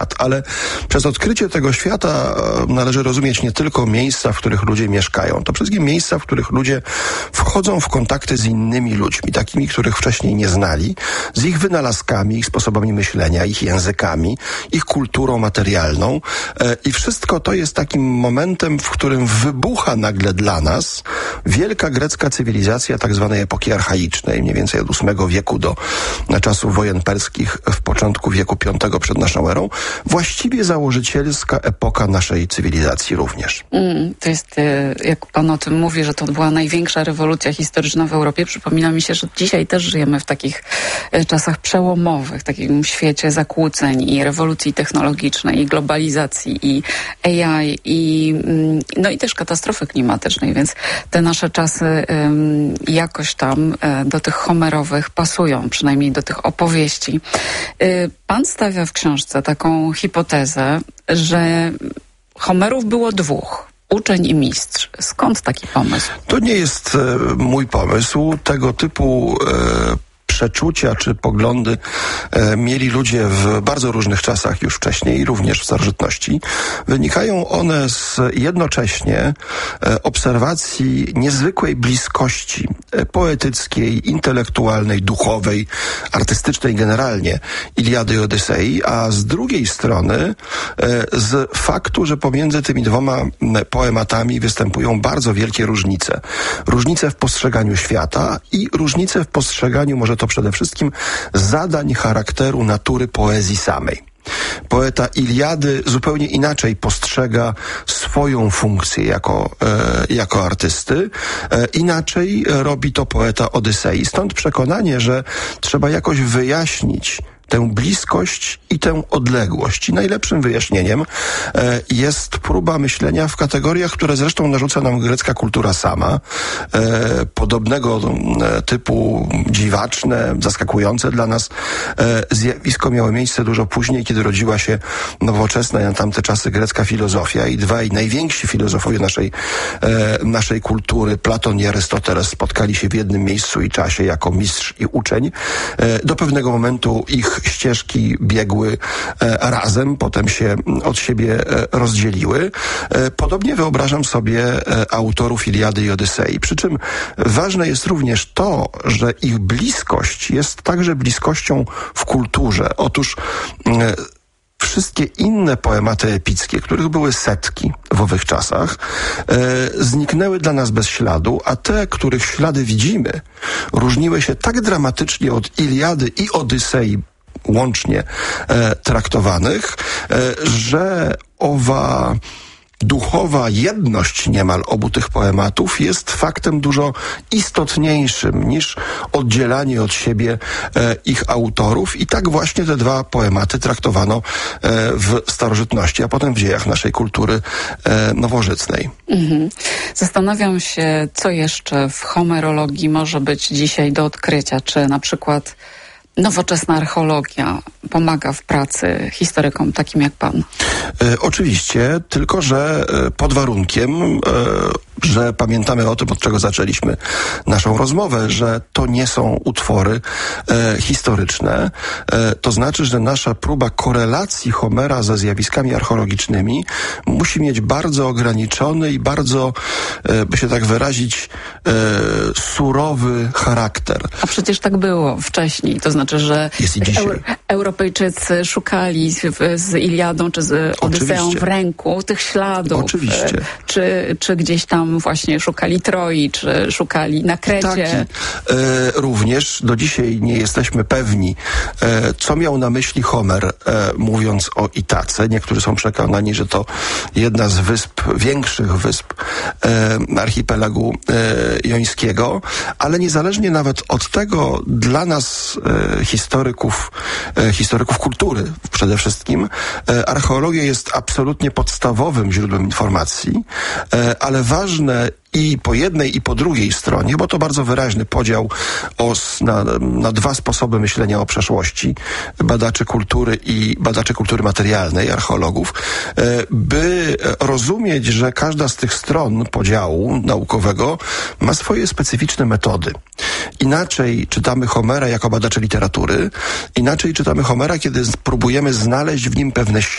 Ale przez odkrycie tego świata należy rozumieć nie tylko miejsca, w których ludzie mieszkają. To przede wszystkim miejsca, w których ludzie wchodzą w kontakty z innymi ludźmi, takimi, których wcześniej nie znali, z ich wynalazkami, ich sposobami myślenia, ich językami, ich kulturą materialną. I wszystko to jest takim momentem, w którym wybucha nagle dla nas wielka grecka cywilizacja tak zwanej epoki archaicznej, mniej więcej od VIII wieku do czasów wojen perskich w początku wieku V przed naszą erą. Właściwie założycielska epoka naszej cywilizacji również. To jest, jak pan o tym mówi, że to była największa rewolucja historyczna w Europie. Przypomina mi się, że dzisiaj też żyjemy w takich czasach przełomowych, takim świecie zakłóceń i rewolucji technologicznej, i globalizacji, i AI, i też katastrofy klimatycznej, więc te nasze czasy jakoś tam do tych homerowych pasują, przynajmniej do tych opowieści. Pan stawia w książce taką hipotezę, że Homerów było dwóch. Uczeń i mistrz. Skąd taki pomysł? To nie jest mój pomysł. Tego typu przeczucia czy poglądy mieli ludzie w bardzo różnych czasach już wcześniej, również w starożytności. Wynikają one z jednocześnie obserwacji niezwykłej bliskości poetyckiej, intelektualnej, duchowej, artystycznej generalnie Iliady i Odysei, a z drugiej strony z faktu, że pomiędzy tymi dwoma poematami występują bardzo wielkie różnice. Różnice w postrzeganiu świata i różnice w postrzeganiu, może to przede wszystkim, zadań, charakteru, natury poezji samej. Poeta Iliady zupełnie inaczej postrzega swoją funkcję jako artysty. Inaczej robi to poeta Odysei. Stąd przekonanie, że trzeba jakoś wyjaśnić tę bliskość i tę odległość. I najlepszym wyjaśnieniem jest próba myślenia w kategoriach, które zresztą narzuca nam grecka kultura sama. Podobnego typu dziwaczne, zaskakujące dla nas zjawisko miało miejsce dużo później, kiedy rodziła się nowoczesna na tamte czasy grecka filozofia i dwaj najwięksi filozofowie naszej kultury, Platon i Arystoteles, spotkali się w jednym miejscu i czasie jako mistrz i uczeń. Do pewnego momentu ich ścieżki biegły razem, potem się od siebie rozdzieliły. Podobnie wyobrażam sobie autorów Iliady i Odysei. Przy czym ważne jest również to, że ich bliskość jest także bliskością w kulturze. Otóż wszystkie inne poematy epickie, których były setki w owych czasach, zniknęły dla nas bez śladu, a te, których ślady widzimy, różniły się tak dramatycznie od Iliady i Odysei łącznie traktowanych, że owa duchowa jedność niemal obu tych poematów jest faktem dużo istotniejszym niż oddzielanie od siebie ich autorów i tak właśnie te dwa poematy traktowano w starożytności, a potem w dziejach naszej kultury nowożytnej. Zastanawiam się, co jeszcze w homerologii może być dzisiaj do odkrycia, czy na przykład nowoczesna archeologia pomaga w pracy historykom takim jak pan? Oczywiście, tylko że pod warunkiem, że pamiętamy o tym, od czego zaczęliśmy naszą rozmowę, że to nie są utwory historyczne. To znaczy, że nasza próba korelacji Homera ze zjawiskami archeologicznymi musi mieć bardzo ograniczony i bardzo, by się tak wyrazić, surowy charakter. A przecież tak było wcześniej. To znaczy, że jest i dzisiaj. Europejczycy szukali z Iliadą czy z Odyseją w ręku tych śladów. Oczywiście. Czy gdzieś tam właśnie szukali Troi, czy szukali na Krecie. Również do dzisiaj nie jesteśmy pewni, co miał na myśli Homer, mówiąc o Itace. Niektórzy są przekonani, że to jedna z wysp, większych wysp archipelagu jońskiego, ale niezależnie nawet od tego, dla nas historyków kultury przede wszystkim, archeologia jest absolutnie podstawowym źródłem informacji, ale ważne i po jednej i po drugiej stronie, bo to bardzo wyraźny podział na dwa sposoby myślenia o przeszłości badaczy kultury i badaczy kultury materialnej, archeologów, by rozumieć, że każda z tych stron podziału naukowego ma swoje specyficzne metody. Inaczej czytamy Homera jako badacze literatury, inaczej czytamy Homera, kiedy próbujemy znaleźć w nim pewne